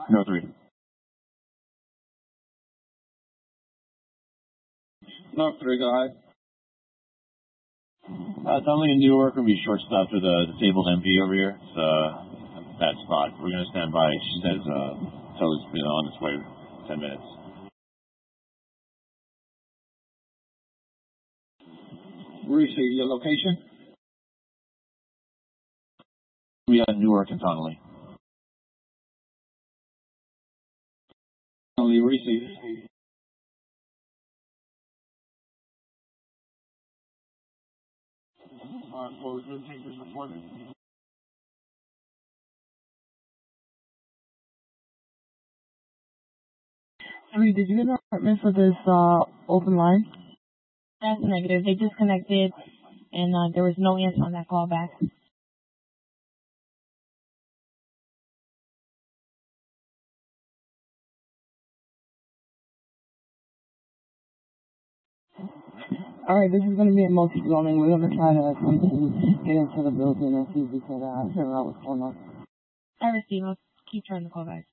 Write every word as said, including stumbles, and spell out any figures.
No three. No three, go ahead. Uh, it's only in Newark. We'll be shortstop for the disabled M P over here. It's uh, a bad spot. We're going to stand by. She says uh, tell us you know, on its way ten minutes. Reese, your location? We got Newark and Tonley. Only Reese. Alright, well, we're going to take this report. Emily, did you get an appointment for this uh, open line? That's negative. They disconnected, and uh, there was no answer on that call back. Alright, this is going to be a multi-dwelling. We're going to try to attempt to get into the building and see if we can uh, figure out what's going on. I received. I'll keep trying to call back.